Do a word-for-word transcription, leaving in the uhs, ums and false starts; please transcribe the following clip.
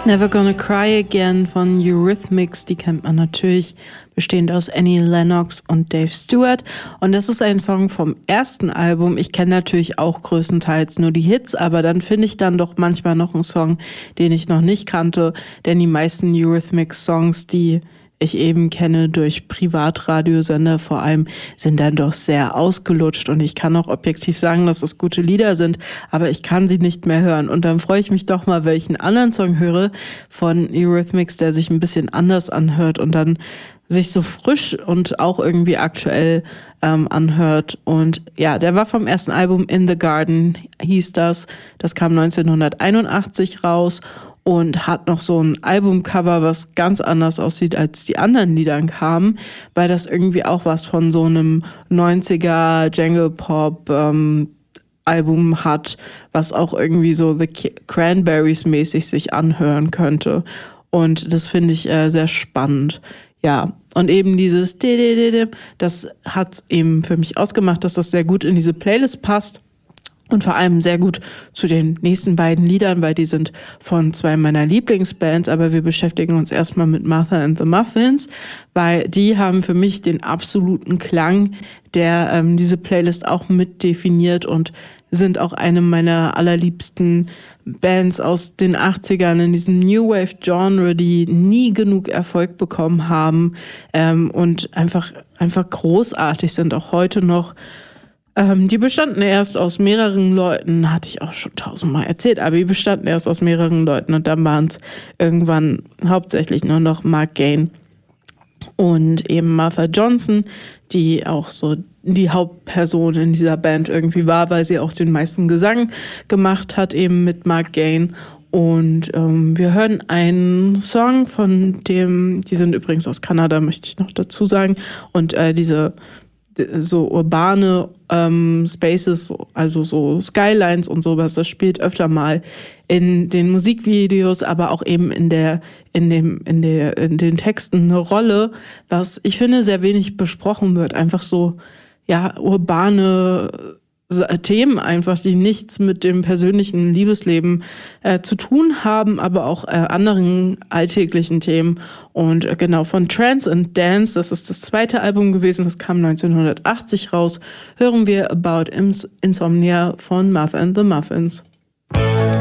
Never Gonna Cry Again von Eurythmics, die kennt man natürlich, bestehend aus Annie Lennox und Dave Stewart. Und das ist ein Song vom ersten Album. Ich kenne natürlich auch größtenteils nur die Hits, aber dann finde ich dann doch manchmal noch einen Song, den ich noch nicht kannte, denn die meisten Eurythmics-Songs, die ich eben kenne durch Privatradiosender vor allem, sind dann doch sehr ausgelutscht und ich kann auch objektiv sagen, dass das gute Lieder sind, aber ich kann sie nicht mehr hören und dann freue ich mich doch mal, wenn ich einen anderen Song höre von Eurythmics, der sich ein bisschen anders anhört und dann sich so frisch und auch irgendwie aktuell ähm, anhört. Und ja, der war vom ersten Album In the Garden, hieß das. Das kam neunzehnhunderteinundachtzig raus und hat noch so ein Albumcover, was ganz anders aussieht, als die anderen Liedern kamen, weil das irgendwie auch was von so einem neunziger Jangle Pop ähm, Album hat, was auch irgendwie so The Cranberries mäßig sich anhören könnte. Und das finde ich äh, sehr spannend. Ja, und eben dieses das hat eben für mich ausgemacht, dass das sehr gut in diese Playlist passt. Und vor allem sehr gut zu den nächsten beiden Liedern, weil die sind von zwei meiner Lieblingsbands, aber wir beschäftigen uns erstmal mit Martha and the Muffins, weil die haben für mich den absoluten Klang, der ähm, diese Playlist auch mit definiert und sind auch eine meiner allerliebsten Bands aus den achtzigern in diesem New Wave Genre, die nie genug Erfolg bekommen haben ähm, und einfach, einfach großartig sind, auch heute noch. Ähm, die bestanden erst aus mehreren Leuten, hatte ich auch schon tausendmal erzählt, aber die bestanden erst aus mehreren Leuten und dann waren es irgendwann hauptsächlich nur noch Mark Gain und eben Martha Johnson, die auch so die Hauptperson in dieser Band irgendwie war, weil sie auch den meisten Gesang gemacht hat, eben mit Mark Gain. Und ähm, wir hören einen Song von dem, die sind übrigens aus Kanada, möchte ich noch dazu sagen, und äh, diese so urbane ähm, Spaces, also so Skylines und sowas, das spielt öfter mal in den Musikvideos, aber auch eben in der, in dem, in der, in den Texten eine Rolle, was ich finde sehr wenig besprochen wird. Einfach so, ja, urbane Themen einfach, die nichts mit dem persönlichen Liebesleben äh, zu tun haben, aber auch äh, anderen alltäglichen Themen. Und äh, genau, von Trance and Dance, das ist das zweite Album gewesen, das kam neunzehnhundertachtzig raus, hören wir About Insomnia von Martha and the Muffins.